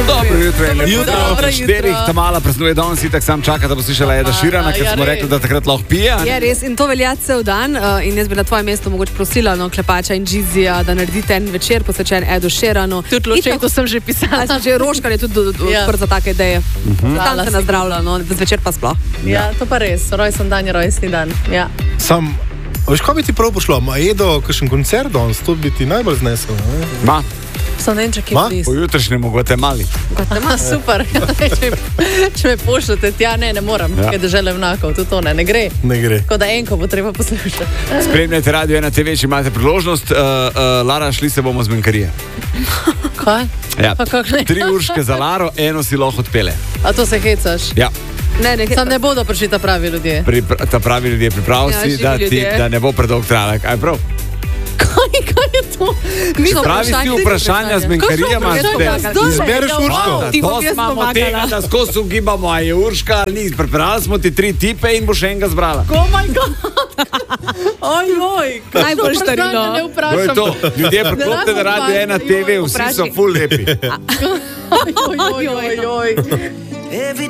Dobro jutro, lepo Jutro. jutro. Štirih tamala praznuje danes, itak sam čaka, da bo slišala Eda Širana, ker smo rekli, da takrat lahko pije. Je res, in to velja cel dan. In jaz bi na tvojem mestu mogoče prosila Klepača in Gizija, da naredite en večer posvečen Edu Širanu. Tudi Ločetu sem že pisala. Že Roškar je tudi odprt za take ideje. Tam se nazdravlja, zvečer pa sploh. Ja, to pa res. Rojsten dan je rojstni dan. Ja. Veš, kaj bi ti prav pošlo? Ma Edo, kakšen koncert danes, to bi ti najbolj znesel. Ma, Sem ne vem, če kje Ma? bliz. po jutrišnjem mogoče mali. Super. Če me pošljete tja, ne morem. Ja. Kaj držele vnakov, tudi to ne gre. Ne gre. Tako da enko bo treba poslušati. Spremljajte Radio 1 TV, če imate priložnost. Lara, šli se bomo z Menkarije. Kaj? Ja. Pa kako ne? 3 urške za Laro, eno si lahko odpele. A to se hecaš? Ja. Sam ne bodo prišli ta pravi ljudje. Ta pravi ljudje, pripravi Ja, si, živi da, ljudje. da ne bo predolg trajala. Kaj prav? Kaj je to? Pravi si vprašanja z Menkarijama. Izbereš Urško. To smo tega, da skozi ugibamo, a je Urška ali ni. Prebrali smo ti 3 tipe in boš enega zbrala. Oh my god! Ojoj! Najbolj štarino. Ne To je vprašam. to. Ljudje preklopite na Radio 1 TV, vsi so ful lepi. Ojoj.